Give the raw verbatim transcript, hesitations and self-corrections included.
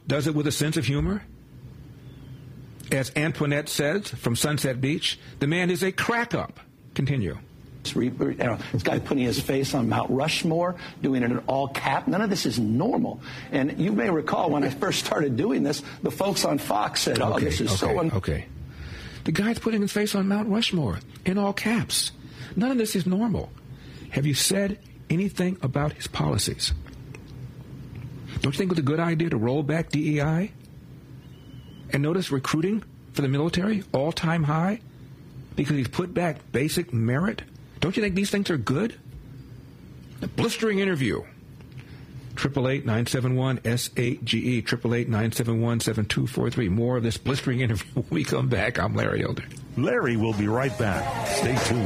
does it with a sense of humor. As Antoinette says from Sunset Beach, the man is a crack-up. Continue. You know, this guy putting his face on Mount Rushmore, doing it in all cap. None of this is normal. And you may recall when I first started doing this, the folks on Fox said, oh, okay, this is okay, so... Un- okay. The guy's putting his face on Mount Rushmore in all caps. None of this is normal. Have you said anything about his policies? Don't you think it was a good idea to roll back D E I? And notice recruiting for the military, all-time high, because he's put back basic merit? Don't you think these things are good? A blistering interview. eight eight eight, nine seven one, S eight G E, eight eight eight, nine seven one, seven two four three. More of this blistering interview when we come back. I'm Larry Elder. Larry will be right back. Stay tuned.